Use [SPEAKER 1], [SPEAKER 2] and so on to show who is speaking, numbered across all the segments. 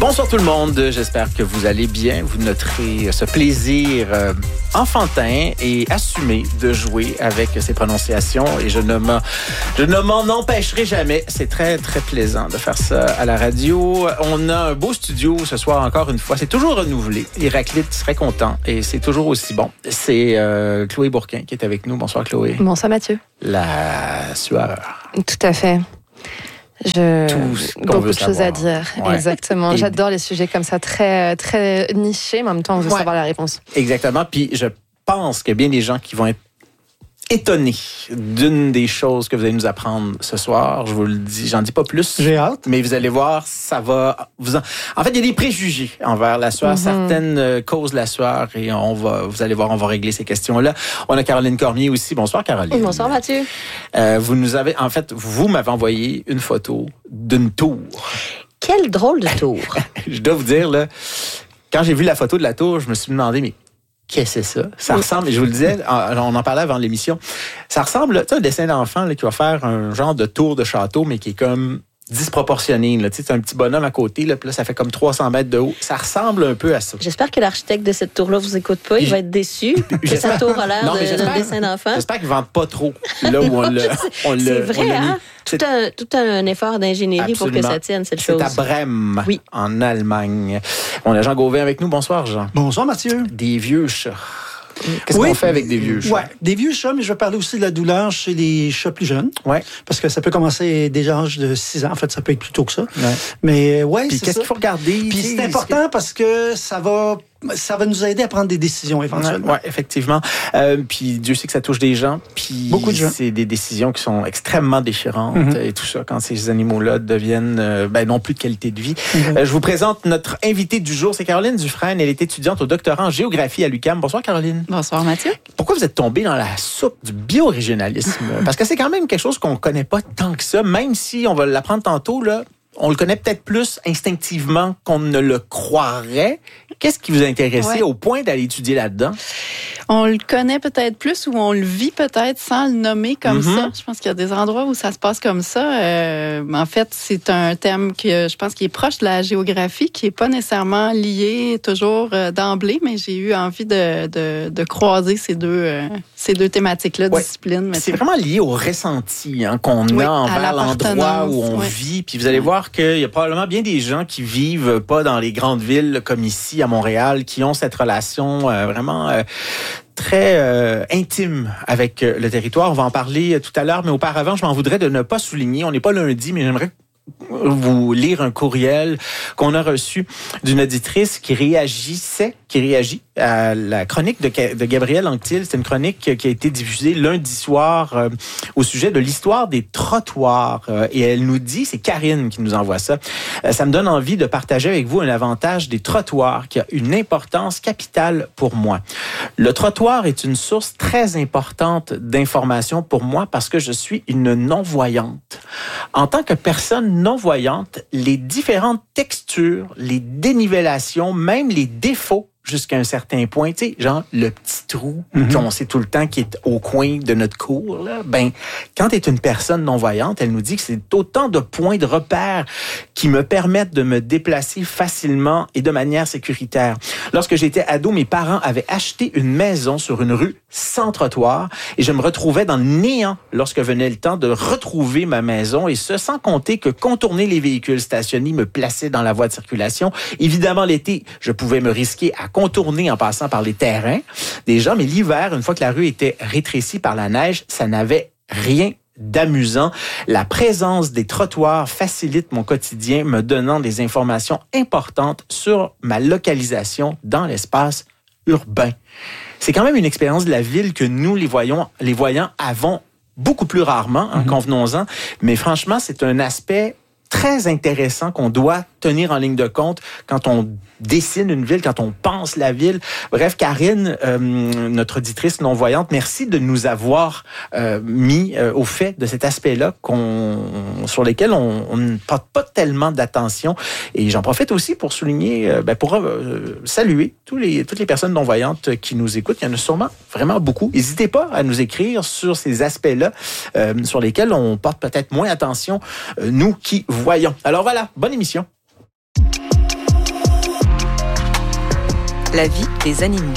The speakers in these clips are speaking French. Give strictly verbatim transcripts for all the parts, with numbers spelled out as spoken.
[SPEAKER 1] Bonsoir tout le monde, j'espère que vous allez bien. Vous noterez ce plaisir euh, enfantin et assumé de jouer avec ces prononciations et je ne m'en, je ne m'en empêcherai jamais. C'est très, très plaisant de faire ça à la radio. On a un beau studio ce soir encore une fois. C'est toujours renouvelé. Héraclite serait content et c'est toujours aussi bon. C'est euh, Chloé Bourquin qui est avec nous. Bonsoir Chloé.
[SPEAKER 2] Bonsoir Mathieu.
[SPEAKER 1] La sueur.
[SPEAKER 2] Tout à fait. Je... Beaucoup de choses à dire,
[SPEAKER 1] ouais.
[SPEAKER 2] Exactement. Et... J'adore les sujets comme ça, très, très nichés, mais en même temps, on veut ouais. savoir la réponse.
[SPEAKER 1] Exactement. Puis je pense que bien des gens qui vont être étonnés d'une des choses que vous allez nous apprendre ce soir. Je vous le dis, j'en dis pas plus.
[SPEAKER 3] J'ai hâte.
[SPEAKER 1] Mais vous allez voir, ça va vous en... en fait, il y a des préjugés envers la sueur. Mm-hmm. Certaines euh, causent la sueur et on va, vous allez voir, on va régler ces questions-là. On a Caroline Cormier aussi. Bonsoir Caroline.
[SPEAKER 2] Bonsoir Mathieu.
[SPEAKER 1] Euh, vous nous avez, en fait, vous m'avez envoyé une photo d'une tour.
[SPEAKER 2] Quel drôle de tour.
[SPEAKER 1] Je dois vous dire, là, quand j'ai vu la photo de la tour, je me suis demandé, mais qu'est-ce que c'est ça? Ça ressemble, je vous le disais, on en parlait avant l'émission, ça ressemble, tu sais, un dessin d'enfant là, qui va faire un genre de tour de château, mais qui est comme disproportionné. Là. Tu sais, c'est un petit bonhomme à côté, là, puis là, ça fait comme trois cents mètres de haut. Ça ressemble un peu à ça.
[SPEAKER 4] J'espère que l'architecte de cette tour-là vous écoute pas. Il va être déçu que sa tour a l'air de, d'un dessin d'enfant.
[SPEAKER 1] J'espère qu'il ne vende pas trop là où on l'a, on l'a,
[SPEAKER 4] c'est vrai,
[SPEAKER 1] on l'a
[SPEAKER 4] hein? Tout un, tout un effort d'ingénierie
[SPEAKER 1] Absolument.
[SPEAKER 4] Pour que ça tienne, cette
[SPEAKER 1] c'est
[SPEAKER 4] chose.
[SPEAKER 1] C'est à Brême,
[SPEAKER 4] oui.
[SPEAKER 1] En Allemagne. On a Jean Gauvin avec nous. Bonsoir, Jean.
[SPEAKER 3] Bonsoir, Mathieu.
[SPEAKER 1] Des vieux chats. Qu'est-ce oui, qu'on fait avec des vieux chats?
[SPEAKER 3] Oui, des vieux chats, mais je vais parler aussi de la douleur chez les chats plus jeunes.
[SPEAKER 1] Oui.
[SPEAKER 3] Parce que ça peut commencer dès l'âge de six ans. En fait, ça peut être plus tôt que ça.
[SPEAKER 1] Ouais.
[SPEAKER 3] Mais ouais,
[SPEAKER 1] Puis
[SPEAKER 3] c'est
[SPEAKER 1] qu'est-ce
[SPEAKER 3] ça.
[SPEAKER 1] qu'il faut regarder?
[SPEAKER 3] Puis c'est important parce que ça va... ça va nous aider à prendre des décisions éventuellement.
[SPEAKER 1] Oui, ouais, effectivement. Euh, puis Dieu sait que ça touche des gens. Puis
[SPEAKER 3] beaucoup de gens.
[SPEAKER 1] C'est des décisions qui sont extrêmement déchirantes mm-hmm. et tout ça, quand ces animaux-là deviennent euh, ben, non plus de qualité de vie. Mm-hmm. Euh, je vous présente notre invitée du jour, c'est Caroline Dufresne. Elle est étudiante au doctorat en géographie à l'U Q A M. Bonsoir Caroline.
[SPEAKER 2] Bonsoir Mathieu.
[SPEAKER 1] Pourquoi vous êtes tombée dans la soupe du biorégionalisme? Parce que c'est quand même quelque chose qu'on connaît pas tant que ça, même si on va l'apprendre tantôt, là. On le connaît peut-être plus instinctivement qu'on ne le croirait. Qu'est-ce qui vous a intéressé ouais. au point d'aller étudier là-dedans?
[SPEAKER 5] On le connaît peut-être plus ou on le vit peut-être sans le nommer comme mm-hmm. ça. Je pense qu'il y a des endroits où ça se passe comme ça. Euh, en fait, c'est un thème que je pense qui est proche de la géographie, qui n'est pas nécessairement lié toujours euh, d'emblée, mais j'ai eu envie de, de, de croiser ces deux, euh, ces deux thématiques-là, ouais. disciplines.
[SPEAKER 1] C'est vraiment lié au ressenti hein, qu'on
[SPEAKER 5] oui,
[SPEAKER 1] a envers l'endroit où on
[SPEAKER 5] ouais.
[SPEAKER 1] vit. Puis vous allez voir qu'il y a probablement bien des gens qui vivent pas dans les grandes villes comme ici à Montréal, qui ont cette relation euh, vraiment euh, très euh, intime avec euh, le territoire. On va en parler euh, tout à l'heure, mais auparavant, je m'en voudrais de ne pas souligner. On n'est pas lundi, mais j'aimerais vous lire un courriel qu'on a reçu d'une auditrice qui réagissait, qui réagit à la chronique de, de Gabriel Anctil. C'est une chronique qui a été diffusée lundi soir euh, au sujet de l'histoire des trottoirs. Euh, et elle nous dit, c'est Karine qui nous envoie ça, euh, ça me donne envie de partager avec vous un avantage des trottoirs qui a une importance capitale pour moi. Le trottoir est une source très importante d'informations pour moi parce que je suis une non-voyante. En tant que personne non-voyante, les différentes textures, les dénivellations, même les défauts jusqu'à un certain point, tu sais, genre le petit trou mm-hmm. qu'on sait tout le temps qui est au coin de notre cour, là, ben, quand tu es une personne non-voyante, elle nous dit que c'est autant de points de repère qui me permettent de me déplacer facilement et de manière sécuritaire. Lorsque j'étais ado, mes parents avaient acheté une maison sur une rue sans trottoir et je me retrouvais dans le néant lorsque venait le temps de retrouver ma maison et ce, sans compter que contourner les véhicules stationnés me plaçait dans la voie de circulation. Évidemment, l'été, je pouvais me risquer à contourner en passant par les terrains déjà, mais l'hiver, une fois que la rue était rétrécie par la neige, ça n'avait rien d'amusant. La présence des trottoirs facilite mon quotidien, me donnant des informations importantes sur ma localisation dans l'espace urbain. C'est quand même une expérience de la ville que nous, les voyants, les voyants avons beaucoup plus rarement, hein, mm-hmm. convenons-en, mais franchement, c'est un aspect très intéressant qu'on doit tenir en ligne de compte quand on dessine une ville, quand on pense la ville. Bref, Karine, euh, notre auditrice non-voyante, merci de nous avoir euh, mis euh, au fait de cet aspect-là qu'on, sur lequel on, on ne porte pas tellement d'attention. Et j'en profite aussi pour souligner, euh, ben pour euh, saluer tous les, toutes les personnes non-voyantes qui nous écoutent. Il y en a sûrement vraiment beaucoup. N'hésitez pas à nous écrire sur ces aspects-là euh, sur lesquels on porte peut-être moins attention, euh, nous qui voyons. Alors voilà, bonne émission.
[SPEAKER 6] La vie des animaux.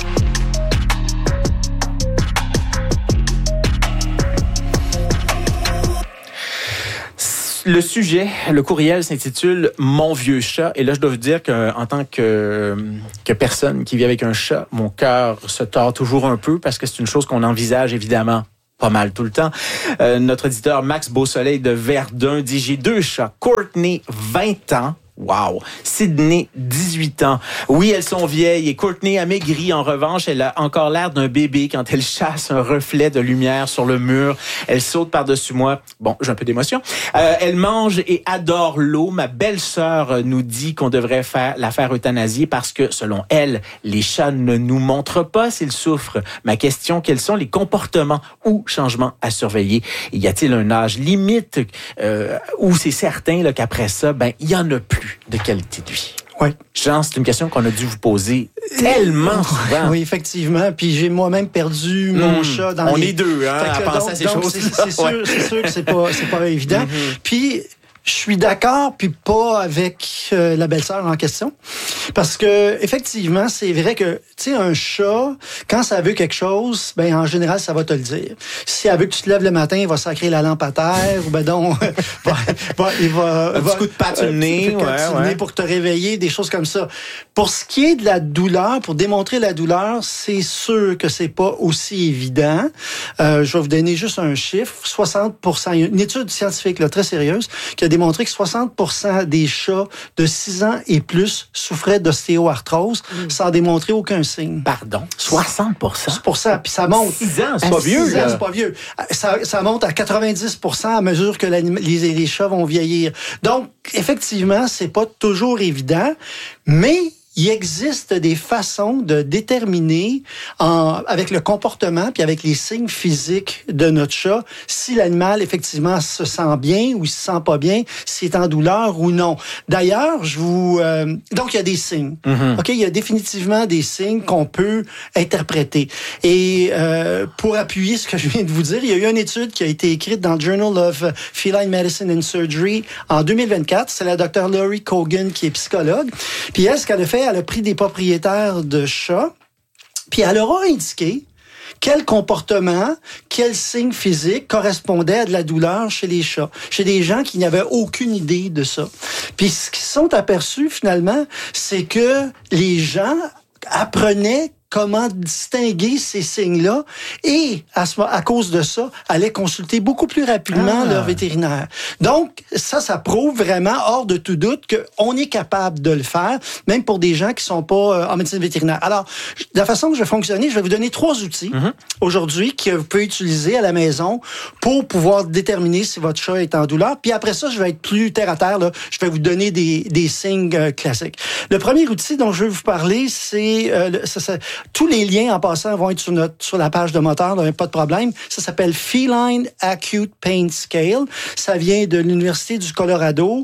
[SPEAKER 1] Le sujet, le courriel s'intitule « Mon vieux chat ». Et là, je dois vous dire qu'en tant que, que personne qui vit avec un chat, mon cœur se tord toujours un peu parce que c'est une chose qu'on envisage évidemment pas mal tout le temps. Euh, notre éditeur Max Beausoleil de Verdun dit « J'ai deux chats, Courtney, vingt ans. » Wow! Sydney, dix-huit ans. Oui, elles sont vieilles et Courtney a maigri. En revanche, elle a encore l'air d'un bébé quand elle chasse un reflet de lumière sur le mur. Elle saute par-dessus moi. Bon, j'ai un peu d'émotion. Euh, elle mange et adore l'eau. Ma belle-sœur nous dit qu'on devrait faire la faire euthanasier parce que, selon elle, les chats ne nous montrent pas s'ils souffrent. Ma question, quels sont les comportements ou changements à surveiller? Y a-t-il un âge limite euh, où c'est certain là, qu'après ça, ben il y en a plus de qualité de vie?
[SPEAKER 3] Oui.
[SPEAKER 1] Jean, c'est une question qu'on a dû vous poser tellement souvent.
[SPEAKER 3] Oui, effectivement. Puis j'ai moi-même perdu mon mmh. chat dans
[SPEAKER 1] On
[SPEAKER 3] les...
[SPEAKER 1] est deux, hein, à penser
[SPEAKER 3] donc,
[SPEAKER 1] à ces
[SPEAKER 3] donc,
[SPEAKER 1] choses.
[SPEAKER 3] C'est, c'est, sûr,
[SPEAKER 1] ouais.
[SPEAKER 3] c'est sûr que c'est pas, c'est pas évident.
[SPEAKER 1] Mm-hmm.
[SPEAKER 3] Puis je suis d'accord, puis pas avec euh, la belle-sœur en question. Parce que, effectivement, c'est vrai que, tu sais, un chat, quand ça veut quelque chose, ben en général, ça va te le dire. Si elle veut que tu te lèves le matin, il va sacrer la lampe à terre, ou ben donc, va, va, il va...
[SPEAKER 1] Un
[SPEAKER 3] va,
[SPEAKER 1] petit coup de patte sur le nez,
[SPEAKER 3] ouais,
[SPEAKER 1] ouais, ouais.
[SPEAKER 3] pour te réveiller, des choses comme ça. Pour ce qui est de la douleur, pour démontrer la douleur, c'est sûr que c'est pas aussi évident. Euh, je vais vous donner juste un chiffre. soixante pour cent, il y a une étude scientifique là, très sérieuse qui a démontré que soixante pour cent des chats de six ans et plus souffraient d'ostéoarthrose mmh. sans démontrer aucun signe.
[SPEAKER 1] Pardon? soixante pour cent?
[SPEAKER 3] Pour ça, puis ça monte.
[SPEAKER 1] six ans, c'est pas vieux,
[SPEAKER 3] six ans, c'est pas vieux. Ça, ça monte à quatre-vingt-dix pour cent à mesure que les, les chats vont vieillir. Donc, effectivement, c'est pas toujours évident, mais il existe des façons de déterminer, en, avec le comportement puis avec les signes physiques de notre chat, si l'animal, effectivement, se sent bien ou se sent pas bien, s'il est en douleur ou non. D'ailleurs, je vous... Euh, donc, il y a des signes. Mm-hmm. OK? Il y a définitivement des signes qu'on peut interpréter. Et euh, pour appuyer ce que je viens de vous dire, il y a eu une étude qui a été écrite dans le Journal of Feline Medicine and Surgery en deux mille vingt-quatre. C'est la docteure Laurie Cogan qui est psychologue. Puis elle, ce qu'elle a fait, elle a pris des propriétaires de chats, puis elle leur a indiqué quel comportement, quel signe physique correspondait à de la douleur chez les chats, chez des gens qui n'avaient aucune idée de ça. Puis ce qu'ils se sont aperçus finalement, c'est que les gens apprenaient comment distinguer ces signes-là et, à, ce, à cause de ça, allaient consulter beaucoup plus rapidement ah. leur vétérinaire. Donc, ça, ça prouve vraiment, hors de tout doute, qu'on est capable de le faire, même pour des gens qui sont pas euh, en médecine vétérinaire. Alors, de la façon que je vais fonctionner, je vais vous donner trois outils mm-hmm. aujourd'hui que vous pouvez utiliser à la maison pour pouvoir déterminer si votre chat est en douleur. Puis après ça, je vais être plus terre-à-terre. Là. Je vais vous donner des, des signes euh, classiques. Le premier outil dont je veux vous parler, c'est... Euh, ça, ça, tous les liens, en passant, vont être sur, notre, sur la page de moteur, donc pas de problème. Ça s'appelle Feline Acute Pain Scale. Ça vient de l'Université du Colorado.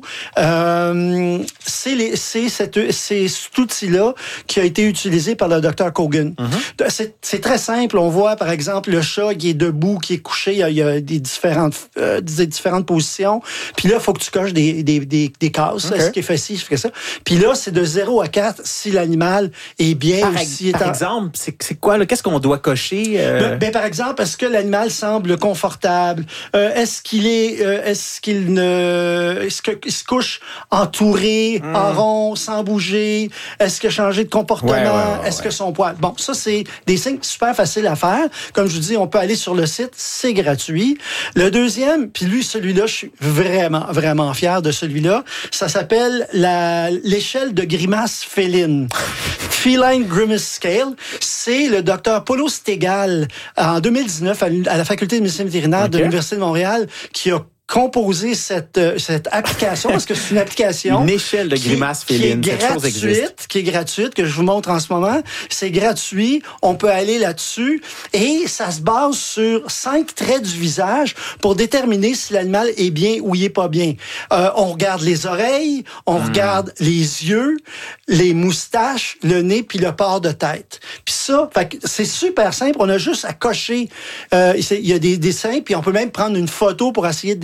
[SPEAKER 3] Euh, c'est, les, c'est, cette, c'est cet outil-là qui a été utilisé par le docteur Cogan. Mm-hmm. C'est, c'est très simple. On voit, par exemple, le chat qui est debout, qui est couché. Il y a, il y a des, différentes, euh, des différentes positions. Puis là, il faut que tu coches des, des, des, des cases. Okay. Ce qui est fait ci, ce qui est ça. Puis là, c'est de zéro à quatre si l'animal est bien
[SPEAKER 1] par,
[SPEAKER 3] ou s'il est
[SPEAKER 1] par
[SPEAKER 3] en...
[SPEAKER 1] exemple, c'est, c'est quoi, là? Qu'est-ce qu'on doit cocher? Euh...
[SPEAKER 3] Ben, ben, par exemple, est-ce que l'animal semble confortable? Euh, est-ce qu'il est, euh, est-ce qu'il ne, est-ce qu'il se couche entouré, mmh. en rond, sans bouger? Est-ce qu'il a changé de comportement? Ouais, ouais, ouais, est-ce ouais. que son poil? Bon, ça, c'est des signes super faciles à faire. Comme je vous dis, on peut aller sur le site, c'est gratuit. Le deuxième, puis lui, celui-là, je suis vraiment, vraiment fier de celui-là. Ça s'appelle la, l'échelle de grimace féline. Feline Grimace Scale. C'est le docteur Paulo Stegal, en deux mille dix-neuf, à la Faculté de médecine vétérinaire okay. de l'Université de Montréal, qui a composer cette, cette application, parce que c'est une application...
[SPEAKER 1] Une échelle de grimace féline,
[SPEAKER 3] cette chose existe. Qui est gratuite, que je vous montre en ce moment. C'est gratuit, on peut aller là-dessus, et ça se base sur cinq traits du visage pour déterminer si l'animal est bien ou il est pas bien. Euh, on regarde les oreilles, on mmh. regarde les yeux, les moustaches, le nez, puis le port de tête. Puis ça, fait que c'est super simple, on a juste à cocher. Euh, il y a des dessins, puis on peut même prendre une photo pour essayer de déterminer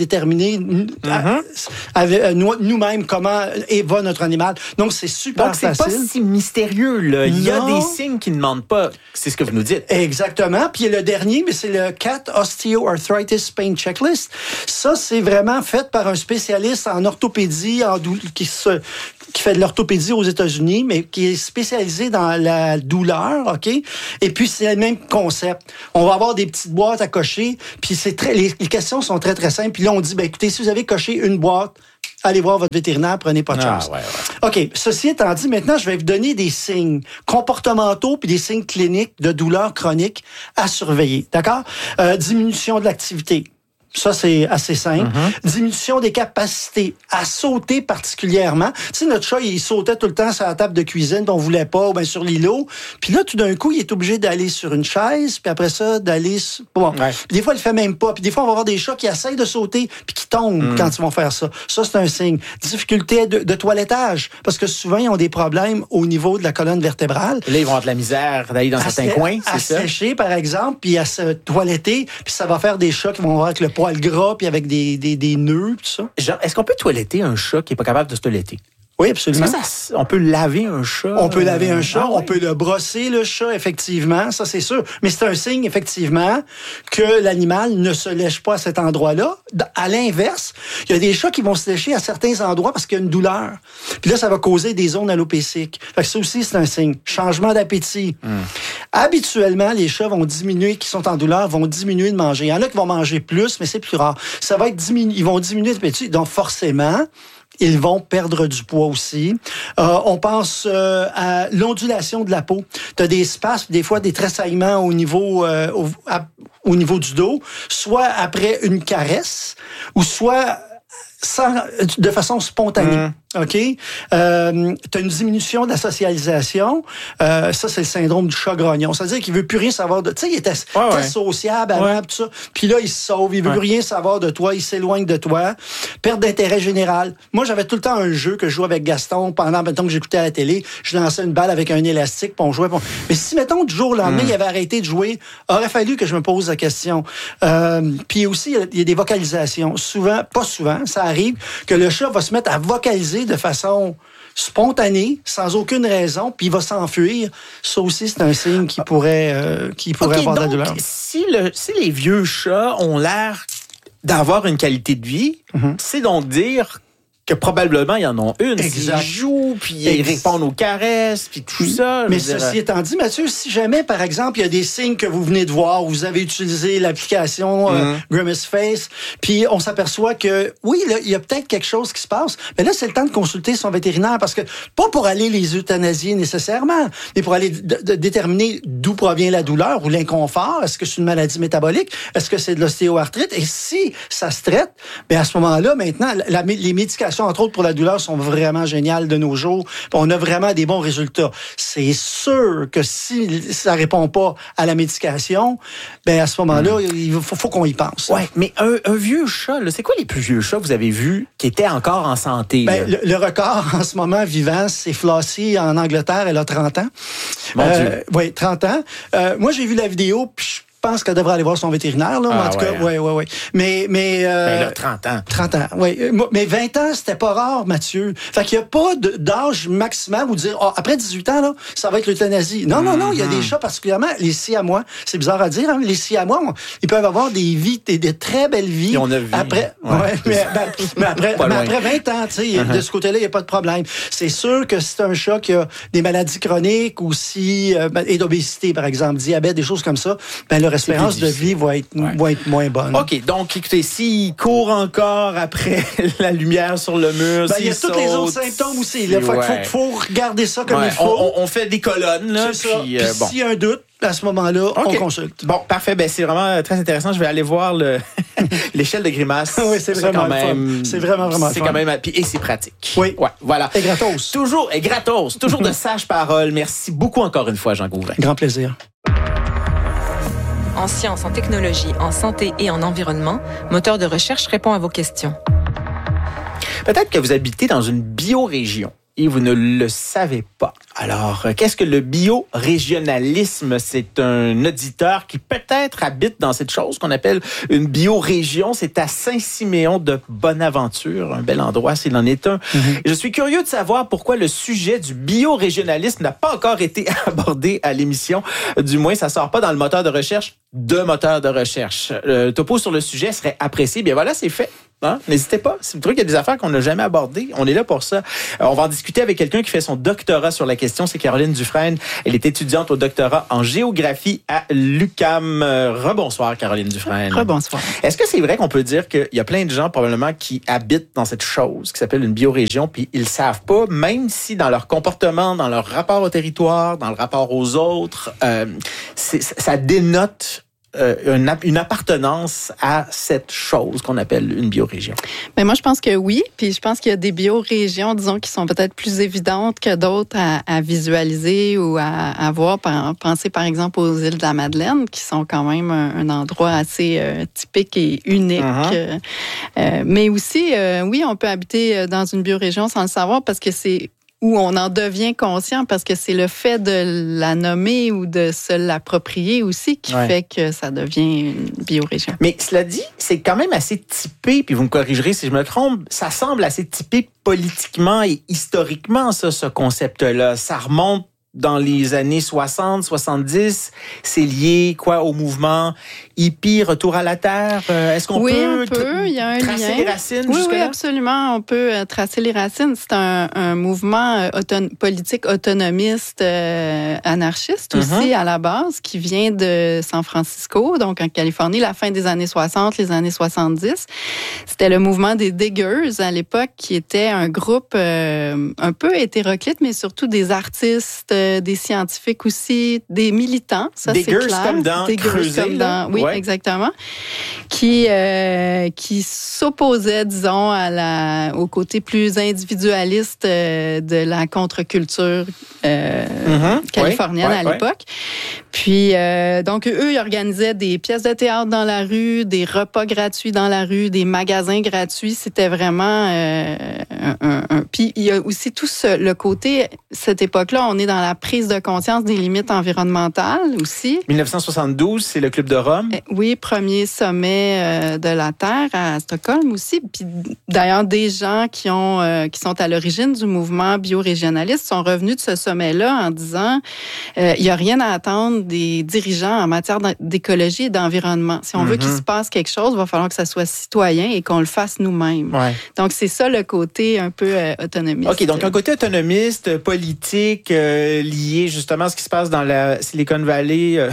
[SPEAKER 3] déterminer mm-hmm. avec, nous-mêmes comment va notre animal. Donc, c'est super
[SPEAKER 1] Donc, c'est
[SPEAKER 3] facile.
[SPEAKER 1] pas si mystérieux, là. Il y a des signes qui ne demandent pas. C'est ce que vous nous dites.
[SPEAKER 3] Exactement. Puis le dernier, mais c'est le Cat Osteoarthritis Pain Checklist. Ça, c'est vraiment fait par un spécialiste en orthopédie, en dou- qui se qui fait de l'orthopédie aux États-Unis, mais qui est spécialisé dans la douleur, OK? Et puis, c'est le même concept. On va avoir des petites boîtes à cocher, puis c'est très, les, les questions sont très, très simples. Puis là, on dit, ben écoutez, si vous avez coché une boîte, allez voir votre vétérinaire, prenez pas de
[SPEAKER 1] ah,
[SPEAKER 3] chance.
[SPEAKER 1] Ouais, ouais.
[SPEAKER 3] OK. Ceci étant dit, maintenant, je vais vous donner des signes comportementaux puis des signes cliniques de douleur chronique à surveiller. D'accord? Euh, diminution de l'activité. Ça, c'est assez simple. Mm-hmm. Diminution des capacités à sauter particulièrement. Tu sais, notre chat, il sautait tout le temps sur la table de cuisine, on voulait pas, ou bien sur l'îlot. Puis là, tout d'un coup, il est obligé d'aller sur une chaise, puis après ça, d'aller... Sur... Bon. Ouais. Puis des fois, il le fait même pas. Puis des fois, on va avoir des chats qui essayent de sauter, puis qui tombent mm. quand ils vont faire ça. Ça, c'est un signe. Difficulté de, de toilettage, parce que souvent, ils ont des problèmes au niveau de la colonne vertébrale.
[SPEAKER 1] Et là, ils vont avoir de la misère d'aller dans à certains se... coins, c'est
[SPEAKER 3] à
[SPEAKER 1] ça? À
[SPEAKER 3] sécher, par exemple, puis à se toiletter, puis ça va faire des chats qui vont avoir avec le poil gras, puis avec des, des, des nœuds, tout ça.
[SPEAKER 1] Genre, est-ce qu'on peut toiletter un chat qui n'est pas capable de se toiletter?
[SPEAKER 3] Oui, absolument.
[SPEAKER 1] Est-ce que ça, on peut laver un chat?
[SPEAKER 3] On peut laver un chat,
[SPEAKER 1] ah,
[SPEAKER 3] on
[SPEAKER 1] ouais.
[SPEAKER 3] peut le brosser, le chat, effectivement, ça c'est sûr. Mais c'est un signe, effectivement, que l'animal ne se lèche pas à cet endroit-là. À l'inverse, il y a des chats qui vont se lécher à certains endroits parce qu'il y a une douleur. Puis là, ça va causer des zones allopéciques. Fait que ça aussi, c'est un signe. Changement d'appétit. Mm. Habituellement, les chats vont diminuer, qui sont en douleur, vont diminuer de manger. Il y en a qui vont manger plus, mais c'est plus rare. Ça va être diminué, ils vont diminuer d'appétit. Donc, forcément, ils vont perdre du poids aussi. Euh, on pense euh, à l'ondulation de la peau. Tu as des spasmes, des fois des tressaillements au niveau, euh, au, à, au niveau du dos, soit après une caresse, ou soit sans, de façon spontanée. Mmh. OK? Euh, tu as une diminution de la socialisation. Euh, ça, c'est le syndrome du chat grognon. C'est-à-dire qu'il veut plus rien savoir de... Tu sais, il était, ouais, était ouais. sociable avant, ouais. tout ça. Puis là, il se sauve. Il veut ouais. plus rien savoir de toi. Il s'éloigne de toi. Perte d'intérêt général. Moi, j'avais tout le temps un jeu que je jouais avec Gaston pendant, mettons, que j'écoutais à la télé. Je lançais une balle avec un élastique, puis on jouait. Puis on... Mais si, mettons, du jour au lendemain, mm. il avait arrêté de jouer, aurait fallu que je me pose la question. Euh, puis aussi, il y a des vocalisations. Souvent, pas souvent, ça arrive que le chat va se mettre à vocaliser de façon spontanée, sans aucune raison, puis il va s'enfuir. Ça aussi, c'est un signe qui pourrait, euh, qui pourrait okay, avoir
[SPEAKER 1] donc,
[SPEAKER 3] de la douleur.
[SPEAKER 1] Si, le, si les vieux chats ont l'air d'avoir une qualité de vie, mm-hmm. c'est donc dire que probablement, ils en ont une.
[SPEAKER 3] Exact.
[SPEAKER 1] Ils jouent, puis ils répondent aux caresses, puis tout ça.
[SPEAKER 3] Mais ceci étant dit, Mathieu, si jamais, par exemple, il y a des signes que vous venez de voir, vous avez utilisé l'application mm-hmm. euh, Grimace Face, puis on s'aperçoit que, oui, là, il y a peut-être quelque chose qui se passe, mais là, c'est le temps de consulter son vétérinaire, parce que, pas pour aller les euthanasier nécessairement, mais pour aller d- d- déterminer d'où provient la douleur ou l'inconfort. Est-ce que c'est une maladie métabolique? Est-ce que c'est de l'ostéoarthrite? Et si ça se traite, bien à ce moment-là, maintenant, la, les médications entre autres pour la douleur, sont vraiment géniales de nos jours. On a vraiment des bons résultats. C'est sûr que si ça répond pas à la médication, ben à ce moment-là, mmh. il faut, faut qu'on y pense.
[SPEAKER 1] Ouais, mais un, un vieux chat, là, c'est quoi les plus vieux chats que vous avez vus qui étaient encore en santé?
[SPEAKER 3] Ben, le, le record en ce moment vivant, c'est Flossie en Angleterre. Elle a trente ans.
[SPEAKER 1] Mon
[SPEAKER 3] euh,
[SPEAKER 1] Dieu.
[SPEAKER 3] Oui, trente ans. Euh, moi, j'ai vu la vidéo, puis je Je pense qu'elle devrait aller voir son vétérinaire, là. Ah, en tout ouais, cas, oui, oui, oui. Mais, mais, euh,
[SPEAKER 1] ben là, trente ans.
[SPEAKER 3] trente ans, oui. Mais vingt ans, c'était pas rare, Mathieu. Fait qu'il n'y a pas de, d'âge maximal où dire, oh, après dix-huit ans, là, ça va être l'euthanasie. Non, mm-hmm. non, non. Il y a des chats, particulièrement, les siamois. C'est bizarre à dire, hein, les siamois, on, ils peuvent avoir des vies, des, des très belles vies.
[SPEAKER 1] Et on a vu.
[SPEAKER 3] Après, ouais. ouais mais, ben, mais après, mais après vingt ans, tu sais, uh-huh. de ce côté-là, il n'y a pas de problème. C'est sûr que si c'est un chat qui a des maladies chroniques ou si, euh, et d'obésité, par exemple, diabète, des choses comme ça, ben, leur espérance de vie va être, ouais. va être moins bonne.
[SPEAKER 1] OK, donc, écoutez, s'il court encore après la lumière sur le mur,
[SPEAKER 3] ben, il y a tous les autres symptômes aussi. Il faut, ouais. faut, faut regarder ça comme ouais. il faut.
[SPEAKER 1] On, on fait des colonnes, là.
[SPEAKER 3] C'est
[SPEAKER 1] puis,
[SPEAKER 3] ça.
[SPEAKER 1] Euh,
[SPEAKER 3] puis
[SPEAKER 1] bon.
[SPEAKER 3] s'il y a un doute, à ce moment-là, okay. on consulte.
[SPEAKER 1] Bon, parfait. Ben, c'est vraiment très intéressant. Je vais aller voir le l'échelle de grimace.
[SPEAKER 3] Oui, c'est vraiment quand même. C'est vraiment, vraiment
[SPEAKER 1] C'est
[SPEAKER 3] fun.
[SPEAKER 1] quand même... Et c'est pratique.
[SPEAKER 3] Oui.
[SPEAKER 1] Ouais, voilà.
[SPEAKER 3] Et gratos.
[SPEAKER 1] Toujours, et gratos. Toujours de sages paroles. Merci beaucoup encore une fois, Jean Gauvin.
[SPEAKER 3] Grand plaisir.
[SPEAKER 6] En sciences, en technologie, en santé et en environnement, Moteur de recherche répond à vos questions.
[SPEAKER 1] Peut-être que vous habitez dans une biorégion. et vous ne le savez pas. Alors, qu'est-ce que le biorégionalisme? C'est un auditeur qui peut-être habite dans cette chose qu'on appelle une biorégion. C'est à Saint-Siméon de Bonaventure, un bel endroit s'il en est un. Mm-hmm. Je suis curieux de savoir pourquoi le sujet du biorégionalisme n'a pas encore été abordé à l'émission. Du moins, ça sort pas dans le moteur de recherche de moteur de recherche. Le topo sur le sujet serait apprécié. Bien voilà, c'est fait. Hein? N'hésitez pas. Si vous trouvez qu'il y a des affaires qu'on n'a jamais abordées, on est là pour ça. Alors, on va en discuter avec quelqu'un qui fait son doctorat sur la question. C'est Caroline Dufresne. Elle est étudiante au doctorat en géographie à l'U Q A M. Rebonsoir, Caroline Dufresne.
[SPEAKER 5] Rebonsoir.
[SPEAKER 1] Est-ce que c'est vrai qu'on peut dire qu'il y a plein de gens, probablement, qui habitent dans cette chose qui s'appelle une biorégion, puis ils le savent pas, même si dans leur comportement, dans leur rapport au territoire, dans le rapport aux autres, euh, c'est, ça dénote Euh, une, une appartenance à cette chose qu'on appelle une biorégion?
[SPEAKER 5] Mais moi, je pense que oui. Puis je pense qu'il y a des biorégions, disons, qui sont peut-être plus évidentes que d'autres à, à visualiser ou à, à voir. Pensez par exemple aux îles de la Madeleine, qui sont quand même un, un endroit assez euh, typique et unique. Uh-huh. euh, mais aussi, euh, oui, on peut habiter dans une biorégion sans le savoir parce que c'est où on en devient conscient parce que c'est le fait de la nommer ou de se l'approprier aussi qui ouais. fait que ça devient une biorégion.
[SPEAKER 1] Mais cela dit, c'est quand même assez typé, puis vous me corrigerez si je me trompe, ça semble assez typé politiquement et historiquement, ça, ce concept-là. Ça remonte dans les années soixante, soixante-dix, c'est lié quoi au mouvement hippie, retour à la terre. Euh, est-ce qu'on
[SPEAKER 5] oui,
[SPEAKER 1] peut,
[SPEAKER 5] on peut. Il y a un
[SPEAKER 1] tracer
[SPEAKER 5] lien.
[SPEAKER 1] les racines
[SPEAKER 5] oui,
[SPEAKER 1] jusque-là?
[SPEAKER 5] Oui, absolument. On peut euh, tracer les racines. C'est un, un mouvement euh, auton- politique autonomiste euh, anarchiste mm-hmm. aussi à la base qui vient de San Francisco, donc en Californie, la fin des années soixante, les années soixante-dix. C'était le mouvement des Diggers à l'époque qui était un groupe euh, un peu hétéroclite, mais surtout des artistes, euh, des scientifiques aussi, des militants. Ça,
[SPEAKER 1] Diggers
[SPEAKER 5] c'est clair.
[SPEAKER 1] comme dans
[SPEAKER 5] Diggers
[SPEAKER 1] creuser,
[SPEAKER 5] comme dans, oui,
[SPEAKER 1] ouais.
[SPEAKER 5] exactement. Qui euh, qui s'opposait, disons, à la au côté plus individualiste euh, de la contre-culture euh, mm-hmm. californienne ouais, ouais, à l'époque. Ouais. Puis euh, donc eux, ils organisaient des pièces de théâtre dans la rue, des repas gratuits dans la rue, des magasins gratuits. C'était vraiment euh, un, un, un. Puis il y a aussi tout ce, le côté cette époque-là, on est dans la prise de conscience des limites environnementales aussi.
[SPEAKER 1] dix-neuf cent soixante-douze, c'est le Club de Rome.
[SPEAKER 5] Oui, premier sommet euh, de la Terre à Stockholm aussi. Puis d'ailleurs, des gens qui ont euh, qui sont à l'origine du mouvement biorégionaliste sont revenus de ce sommet-là en disant euh, il y a rien à attendre des dirigeants en matière d'écologie et d'environnement. Si on mm-hmm. veut qu'il se passe quelque chose, il va falloir que ça soit citoyen et qu'on le fasse nous-mêmes. Ouais. Donc c'est ça le côté un peu euh, autonomiste.
[SPEAKER 1] OK, donc un côté autonomiste, politique, euh, lié justement à ce qui se passe dans la Silicon Valley, euh,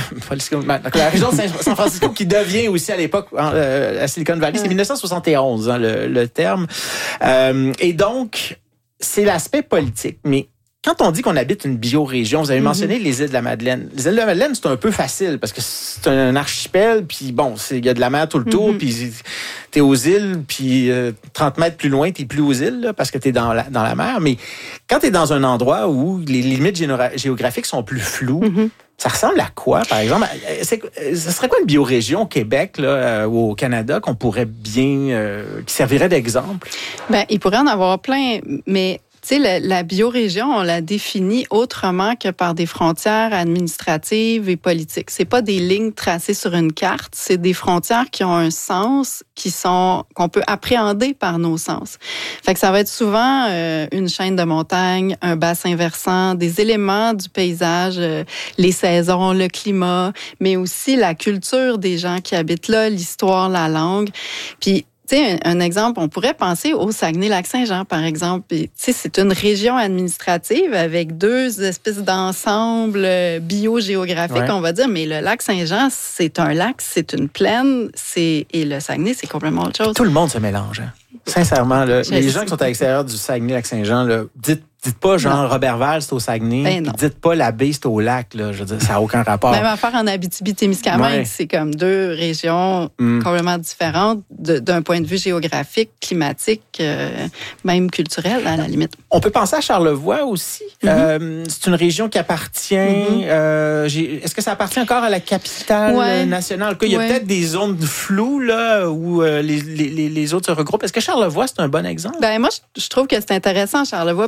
[SPEAKER 1] la région de San Francisco qui devient aussi à l'époque euh, la Silicon Valley. C'est dix-neuf cent soixante et onze, hein, le, le terme. Euh, et donc, c'est l'aspect politique. Mais quand on dit qu'on habite une biorégion, vous avez mentionné mm-hmm. les îles de la Madeleine. Les îles de la Madeleine, c'est un peu facile parce que c'est un archipel, puis bon, il y a de la mer tout le tour, mm-hmm. puis t'es aux îles, puis euh, trente mètres plus loin, t'es plus aux îles là, parce que t'es dans la, dans la mer. Mais quand t'es dans un endroit où les limites géora- géographiques sont plus floues, mm-hmm. ça ressemble à quoi, par exemple? C'est, ce serait quoi une biorégion au Québec là, euh, ou au Canada qu'on pourrait bien... Euh, qui servirait d'exemple?
[SPEAKER 5] Bien, il pourrait en avoir plein, mais... Tu sais, la, la biorégion, on la définit autrement que par des frontières administratives et politiques. C'est pas des lignes tracées sur une carte, c'est des frontières qui ont un sens, qui sont qu'on peut appréhender par nos sens. Fait que ça va être souvent euh, une chaîne de montagnes, un bassin versant, des éléments du paysage, euh, les saisons, le climat, mais aussi la culture des gens qui habitent là, l'histoire, la langue. Puis tu sais, un, un exemple, on pourrait penser au Saguenay-Lac-Saint-Jean, par exemple. Tu sais, c'est une région administrative avec deux espèces d'ensembles biogéographiques, ouais. on va dire. Mais le lac Saint-Jean, c'est un lac, c'est une plaine, c'est et le Saguenay, c'est complètement autre chose.
[SPEAKER 1] Tout le monde se mélange. Hein. Sincèrement, là, les gens qui sont à l'extérieur du Saguenay-Lac-Saint-Jean, là, dites Dites pas, genre, non. Robertval, c'est au Saguenay. Ben dites pas, la baie, c'est au lac. Là. Je veux dire, ça n'a aucun rapport.
[SPEAKER 5] Même affaire en Abitibi-Témiscamingue, ouais. c'est comme deux régions mm. complètement différentes de, d'un point de vue géographique, climatique, euh, même culturel, à la limite.
[SPEAKER 1] On peut penser à Charlevoix aussi. Mm-hmm. Euh, c'est une région qui appartient... Mm-hmm. Euh, j'ai, est-ce que ça appartient encore à la capitale ouais. nationale? Il y a ouais. peut-être des zones floues là, où euh, les, les, les autres se regroupent. Est-ce que Charlevoix, c'est un bon exemple?
[SPEAKER 5] Ben moi, je, je trouve que c'est intéressant, Charlevoix, parce que justement,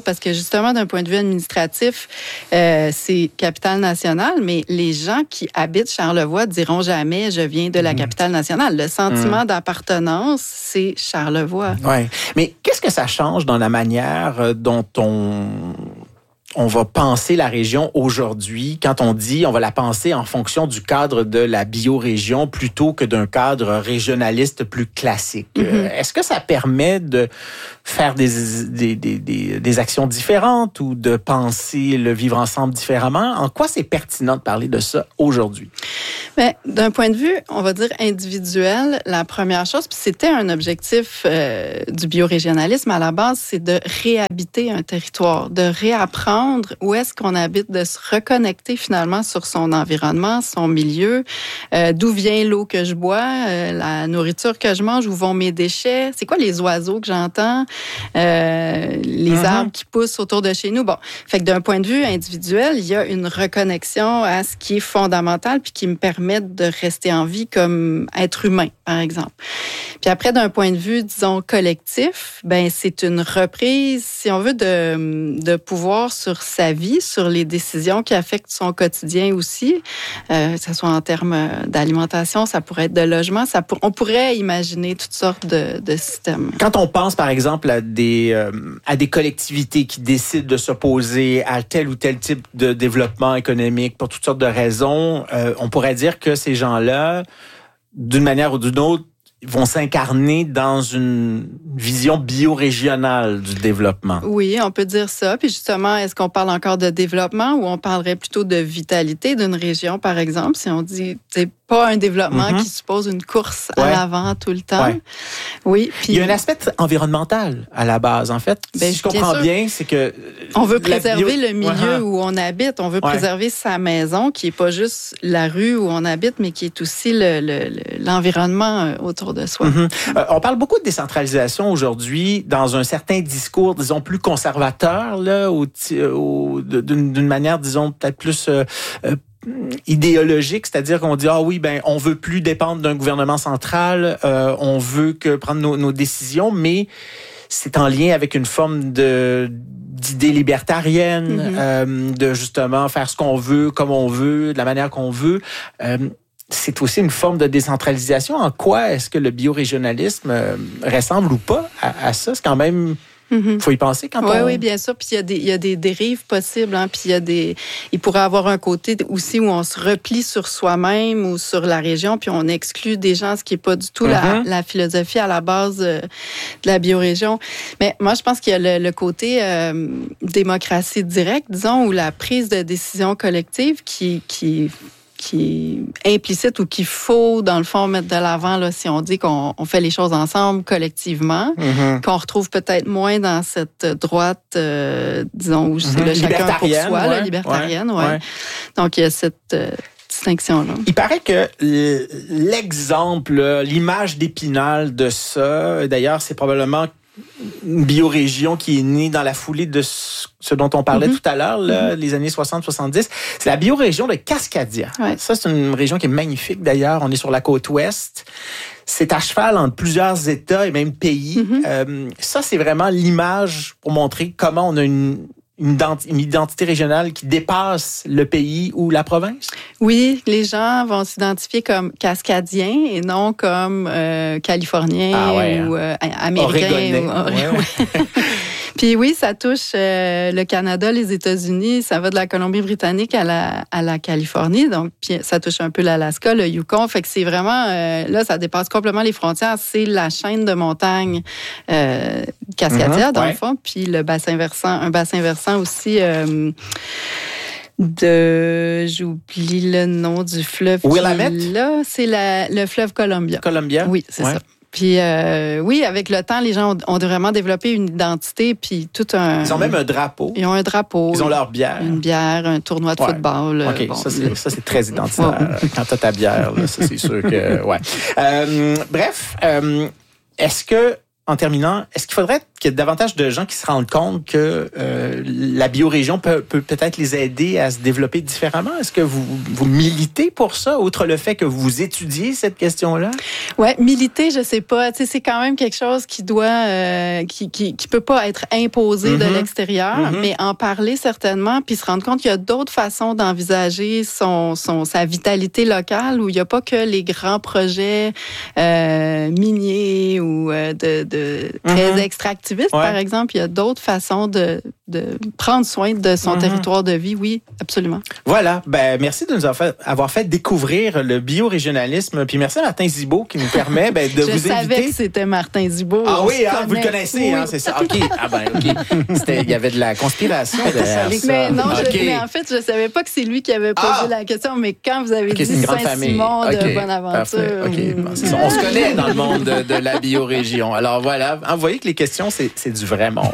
[SPEAKER 5] justement, d'un point de vue administratif, euh, c'est capitale-nationale, mais les gens qui habitent Charlevoix diront jamais « je viens de la capitale-nationale ». Le sentiment mmh. d'appartenance, c'est Charlevoix.
[SPEAKER 1] Oui, mais qu'est-ce que ça change dans la manière dont on... on va penser la région aujourd'hui quand on dit on va la penser en fonction du cadre de la biorégion plutôt que d'un cadre régionaliste plus classique. Mm-hmm. Est-ce que ça permet de faire des, des, des, des, des actions différentes ou de penser le vivre ensemble différemment? En quoi c'est pertinent de parler de ça aujourd'hui?
[SPEAKER 5] Bien, d'un point de vue, on va dire individuel, la première chose, puis c'était un objectif euh, du biorégionalisme à la base, c'est de réhabiter un territoire, de réapprendre où est-ce qu'on habite, de se reconnecter finalement sur son environnement, son milieu, euh, d'où vient l'eau que je bois, euh, la nourriture que je mange, où vont mes déchets, c'est quoi les oiseaux que j'entends, euh, les mm-hmm. arbres qui poussent autour de chez nous. Bon, fait que d'un point de vue individuel, il y a une reconnexion à ce qui est fondamental puis qui me permet de rester en vie comme être humain, par exemple. Puis après, d'un point de vue, disons, collectif, ben c'est une reprise, si on veut, de, de pouvoir sur sa vie, sur les décisions qui affectent son quotidien aussi, euh, que ce soit en termes d'alimentation, ça pourrait être de logement, ça pour, on pourrait imaginer toutes sortes de, de systèmes.
[SPEAKER 1] Quand on pense, par exemple, à des, euh, à des collectivités qui décident de s'opposer à tel ou tel type de développement économique pour toutes sortes de raisons, euh, on pourrait dire que ces gens-là, d'une manière ou d'une autre, vont s'incarner dans une vision biorégionale du développement.
[SPEAKER 5] Oui, on peut dire ça. Puis justement, est-ce qu'on parle encore de développement ou on parlerait plutôt de vitalité d'une région, par exemple, si on dit, c'est pas un développement mm-hmm. qui suppose une course ouais. à l'avant tout le temps. Ouais. Oui. Puis
[SPEAKER 1] il y a un aspect environnemental à la base, en fait. Ben, si je comprends bien, bien, c'est que
[SPEAKER 5] on veut préserver bio... le milieu ouais. où on habite. On veut ouais. préserver sa maison, qui est pas juste la rue où on habite, mais qui est aussi le, le, le, l'environnement autour de soi.
[SPEAKER 1] Mm-hmm. Euh, on parle beaucoup de décentralisation aujourd'hui dans un certain discours, disons, plus conservateur, là, au, au, d'une, d'une manière, disons, peut-être plus euh, euh, idéologique, c'est-à-dire qu'on dit ah oui, ben on veut plus dépendre d'un gouvernement central, euh, on veut que prendre nos, nos décisions, mais c'est en lien avec une forme de d'idée libertarienne, mm-hmm. euh, de justement faire ce qu'on veut, comme on veut, de la manière qu'on veut. Euh, c'est aussi une forme de décentralisation. En quoi est-ce que le biorégionalisme euh, ressemble ou pas à, à ça? C'est quand même... Il faut y penser quand
[SPEAKER 5] oui,
[SPEAKER 1] on...
[SPEAKER 5] Oui, bien sûr. Puis il y a des, il y a des dérives possibles. Hein. Puis il y a des... Il pourrait avoir un côté aussi où on se replie sur soi-même ou sur la région, puis on exclut des gens, ce qui n'est pas du tout mm-hmm. la, la philosophie à la base de la biorégion. Mais moi, je pense qu'il y a le, le côté euh, démocratie directe, disons, ou la prise de décision collective qui... qui qui est implicite ou qu'il faut, dans le fond, mettre de l'avant là, si on dit qu'on on fait les choses ensemble, collectivement, mm-hmm. qu'on retrouve peut-être moins dans cette droite, euh, disons, où c'est mm-hmm. le chacun pour soi, ouais, la libertarienne. Ouais, ouais. Donc, il y a cette... Euh, distinction-là.
[SPEAKER 1] Il paraît que l'exemple, l'image d'Épinal de ça, d'ailleurs, c'est probablement une biorégion qui est née dans la foulée de ce dont on parlait mm-hmm. tout à l'heure, là, mm-hmm. les années soixante soixante-dix. C'est la biorégion de Cascadia. Ouais. Ça, c'est une région qui est magnifique, d'ailleurs. On est sur la côte ouest. C'est à cheval entre plusieurs États et même pays. Mm-hmm. Euh, ça, c'est vraiment l'image pour montrer comment on a une... Une, identi- une identité régionale qui dépasse le pays ou la province?
[SPEAKER 5] Oui, les gens vont s'identifier comme cascadiens et non comme euh, californiens ah ouais, ou euh, américains. Ou, ouais, ouais. Puis oui, ça touche euh, le Canada, les États-Unis, ça va de la Colombie-Britannique à la, à la Californie, donc puis ça touche un peu l'Alaska, le Yukon, fait que c'est vraiment, euh, là, ça dépasse complètement les frontières, c'est la chaîne de montagnes euh, Cascadia, mm-hmm, dans ouais. le fond, puis le bassin versant, un bassin versant aussi... Euh, de, j'oublie le nom du fleuve.
[SPEAKER 1] Willamette?
[SPEAKER 5] Là, c'est la, le fleuve Columbia.
[SPEAKER 1] Columbia?
[SPEAKER 5] Oui, c'est
[SPEAKER 1] ouais.
[SPEAKER 5] ça. Puis euh, oui, avec le temps, les gens ont, ont vraiment développé une identité, puis tout un...
[SPEAKER 1] Ils ont même un drapeau.
[SPEAKER 5] Ils ont un drapeau.
[SPEAKER 1] Ils ont leur bière.
[SPEAKER 5] Une bière, un tournoi de ouais. football.
[SPEAKER 1] OK,
[SPEAKER 5] bon,
[SPEAKER 1] ça, c'est, ça, c'est très identitaire. Ouais. Quand t'as ta bière, là, ça, c'est sûr que... Ouais. Euh, bref, euh, est-ce que, en terminant, est-ce qu'il faudrait qu'il y a davantage de gens qui se rendent compte que euh, la biorégion peut, peut peut-être les aider à se développer différemment. Est-ce que vous, vous militez pour ça, outre le fait que vous étudiez cette question-là?
[SPEAKER 5] Ouais, militer, je sais pas. Tu sais, c'est quand même quelque chose qui doit, euh, qui, qui, qui peut pas être imposé mm-hmm. de l'extérieur, mm-hmm. mais en parler certainement, puis se rendre compte qu'il y a d'autres façons d'envisager son, son, sa vitalité locale, où il n'y a pas que les grands projets euh, miniers ou euh, de, de très mm-hmm. extractivistes, ouais. par exemple. Il y a d'autres façons de, de prendre soin de son mm-hmm. territoire de vie. Oui, absolument.
[SPEAKER 1] Voilà. Ben, merci de nous avoir fait, avoir fait découvrir le biorégionalisme. Puis merci à Martin Zibault qui nous permet ben, de
[SPEAKER 5] je
[SPEAKER 1] vous inviter.
[SPEAKER 5] Je savais que c'était Martin Zibault.
[SPEAKER 1] Ah oui, hein, vous le connaissez, oui. hein, c'est ça. OK. Ah ben, OK. C'était, il y avait de la conspiration derrière ça.
[SPEAKER 5] Mais non,
[SPEAKER 1] okay.
[SPEAKER 5] je, mais en fait, je savais pas que c'est lui qui avait posé ah. la question, mais quand vous avez okay, dit Saint-Simon de okay. Bonaventure.
[SPEAKER 1] Okay. Bon, c'est ça. On se connaît dans le monde de, de la biorégion. Alors voilà, vous voyez que les questions, c'est, c'est du vrai monde.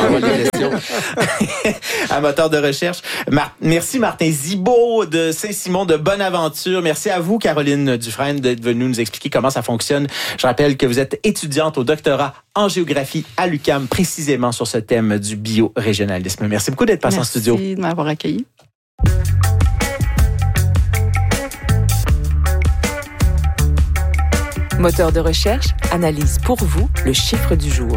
[SPEAKER 1] Un moteur de recherche. Mar- Merci Martin Zibault de Saint-Simon de Bonaventure. Merci à vous, Caroline Dufresne, d'être venue nous expliquer comment ça fonctionne. Je rappelle que vous êtes étudiante au doctorat en géographie à l'U Q A M, précisément sur ce thème du biorégionalisme. Merci beaucoup d'être passé en studio.
[SPEAKER 5] Merci de m'avoir accueilli.
[SPEAKER 6] Moteur de recherche analyse pour vous le chiffre du jour.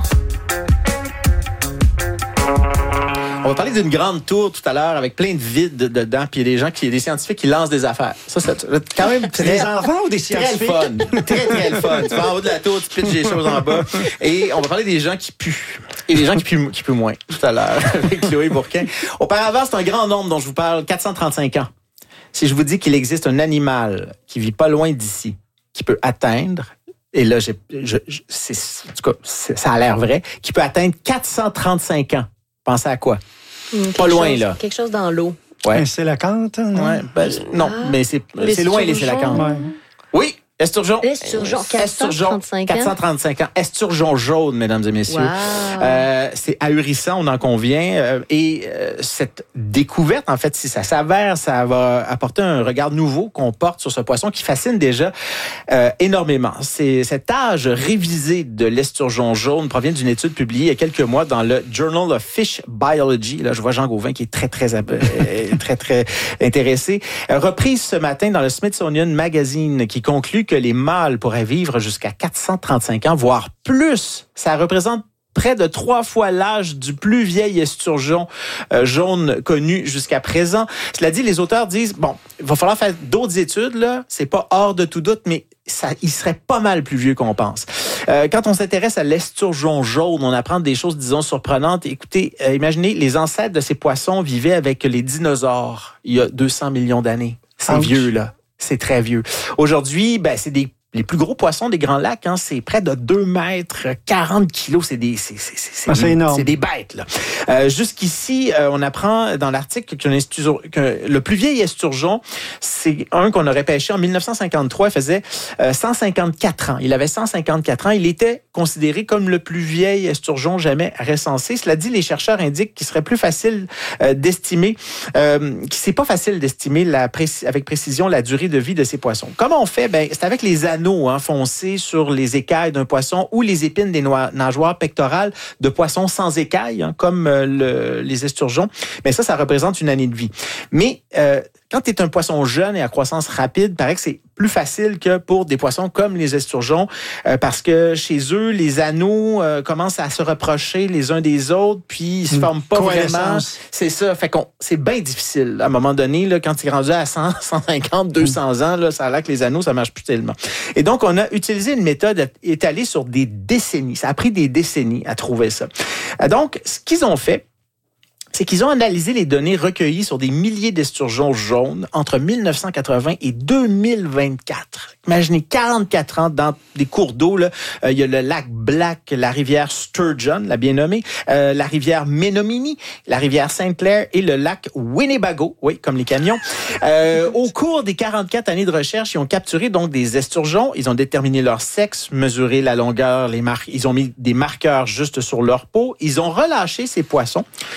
[SPEAKER 1] On va parler d'une grande tour tout à l'heure avec plein de vide dedans, puis il y a des gens qui, des scientifiques qui lancent des affaires. Ça, c'est quand même très...
[SPEAKER 3] Des enfants ou des scientifiques?
[SPEAKER 1] Très le fun. Très, très le fun. Tu vas en haut de la tour, tu pitches des choses en bas. Et on va parler des gens qui puent. Et des gens qui puent, qui puent moins tout à l'heure avec Chloé Bourquin. Auparavant, c'est un grand nombre dont je vous parle, quatre cent trente-cinq ans. Si je vous dis qu'il existe un animal qui vit pas loin d'ici, qui peut atteindre, et là, j'ai, je, je, c'est, en tout cas, c'est, ça a l'air vrai, qui peut atteindre quatre cent trente-cinq ans. Pensez à quoi?
[SPEAKER 4] Mmh,
[SPEAKER 1] pas loin,
[SPEAKER 4] chose,
[SPEAKER 1] là.
[SPEAKER 4] Quelque chose dans l'eau.
[SPEAKER 3] Ouais. C'est la cante, non?
[SPEAKER 1] Ouais, ben, non, ah, mais c'est, c'est loin, les Sélacanthes. Ouais. Oui, Esturgeon.
[SPEAKER 4] Esturgeon, quatre cent trente-cinq ans.
[SPEAKER 1] quatre cent trente-cinq ans. Esturgeon jaune, mesdames et messieurs.
[SPEAKER 4] Wow.
[SPEAKER 1] Euh, c'est ahurissant, on en convient. Euh, et euh, cette découverte, en fait, si ça s'avère, ça va apporter un regard nouveau qu'on porte sur ce poisson qui fascine déjà euh, énormément. C'est, cet âge révisé de l'esturgeon jaune provient d'une étude publiée il y a quelques mois dans le Journal of Fish Biology. Là, je vois Jean Gauvin qui est très, très, euh, très, très intéressé. Euh, reprise ce matin dans le Smithsonian Magazine qui conclut que les mâles pourraient vivre jusqu'à quatre cent trente-cinq ans, voire plus. Ça représente près de trois fois l'âge du plus vieil esturgeon euh, jaune connu jusqu'à présent. Cela dit, les auteurs disent, bon, il va falloir faire d'autres études, là. C'est pas hors de tout doute, mais ça, il serait pas mal plus vieux qu'on pense. Euh, quand on s'intéresse à l'esturgeon jaune, on apprend des choses, disons, surprenantes. Écoutez, euh, imaginez, les ancêtres de ces poissons vivaient avec les dinosaures il y a deux cents millions d'années. C'est Ouch. vieux, là. C'est très vieux. Aujourd'hui, ben, c'est des les plus gros poissons des Grands Lacs, hein, c'est près de deux mètres, quarante kilos. C'est des, c'est, c'est, c'est, c'est,
[SPEAKER 3] ah, c'est
[SPEAKER 1] des,
[SPEAKER 3] énorme.
[SPEAKER 1] C'est des bêtes, là. Euh, jusqu'ici, euh, on apprend dans l'article qu'un esturgeon, que le plus vieil esturgeon, c'est un qu'on aurait pêché en dix-neuf cent cinquante-trois. Il faisait euh, cent cinquante-quatre ans. Il avait cent cinquante-quatre ans. Il était considéré comme le plus vieil esturgeon jamais recensé. Cela dit, les chercheurs indiquent qu'il serait plus facile euh, d'estimer, euh, que c'est pas facile d'estimer la préci- avec précision la durée de vie de ces poissons. Comment on fait? Ben, c'est avec les anneaux Hein, foncés sur les écailles d'un poisson ou les épines des noix, nageoires pectorales de poissons sans écailles, hein, comme euh, le, les esturgeons. Mais ça, ça représente une année de vie. Mais euh, quand tu es un poisson jeune et à croissance rapide, il paraît que c'est plus facile que pour des poissons comme les esturgeons, euh, parce que chez eux, les anneaux euh, commencent à se reprocher les uns des autres, puis ils se forment pas vraiment. C'est ça. Fait qu'on, c'est bien difficile. À un moment donné, là, quand tu es rendu à cent, cent cinquante, deux cents ans, là, ça a l'air que les anneaux, ça marche plus tellement. Et donc, on a utilisé une méthode étalée sur des décennies. Ça a pris des décennies à trouver ça. Donc, ce qu'ils ont fait, c'est qu'ils ont analysé les données recueillies sur des milliers d'esturgeons jaunes entre dix-neuf cent quatre-vingts et deux mille vingt-quatre. Imaginez quarante-quatre ans dans des cours d'eau. Là, euh, il y a le lac Black, la rivière Sturgeon, la bien nommée, euh, la rivière Menominee, la rivière Sainte-Claire et le lac Winnebago, oui, comme les camions. Euh, au cours des quarante-quatre années de recherche, ils ont capturé donc des esturgeons. Ils ont déterminé leur sexe, mesuré la longueur, les mar- ils ont mis des marqueurs juste sur leur peau. Ils ont relâché ces poissons. Puis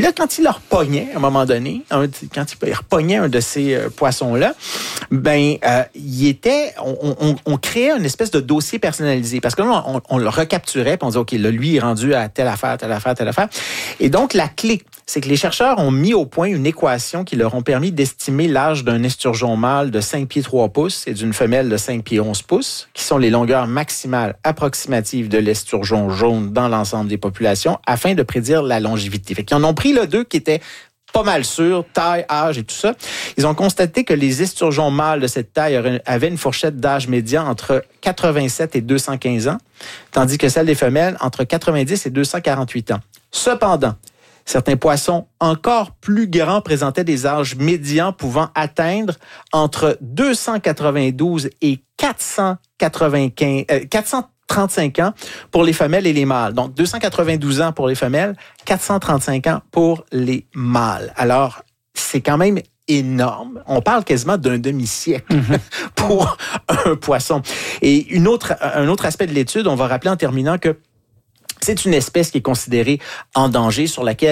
[SPEAKER 1] là, quand il leur pognait, à un moment donné, un, quand il repognait un de ces euh, poissons-là, ben, euh, il était, on, on, on créait une espèce de dossier personnalisé. Parce que là, on, on le recapturait, puis on disait, OK, là, lui, il est rendu à telle affaire, telle affaire, telle affaire. Et donc, la clé, c'est que les chercheurs ont mis au point une équation qui leur ont permis d'estimer l'âge d'un esturgeon mâle de cinq pieds trois pouces et d'une femelle de cinq pieds onze pouces, qui sont les longueurs maximales approximatives de l'esturgeon jaune dans l'ensemble des populations, afin de prédire la longévité. Fait qu'ils en ont pris là deux qui étaient pas mal sûrs, taille, âge et tout ça. Ils ont constaté que les esturgeons mâles de cette taille avaient une fourchette d'âge médian entre quatre-vingt-sept et deux cent quinze ans, tandis que celle des femelles entre quatre-vingt-dix et deux cent quarante-huit ans. Cependant, certains poissons encore plus grands présentaient des âges médians pouvant atteindre entre deux cent quatre-vingt-douze et quatre cent quatre-vingt-quinze, euh, quatre cent trente-cinq ans pour les femelles et les mâles. Donc, deux cent quatre-vingt-douze ans pour les femelles, quatre cent trente-cinq ans pour les mâles. Alors, c'est quand même énorme. On parle quasiment d'un demi-siècle mm-hmm. pour un poisson. Et une autre, un autre aspect de l'étude, on va rappeler en terminant que c'est une espèce qui est considérée en danger, sur laquelle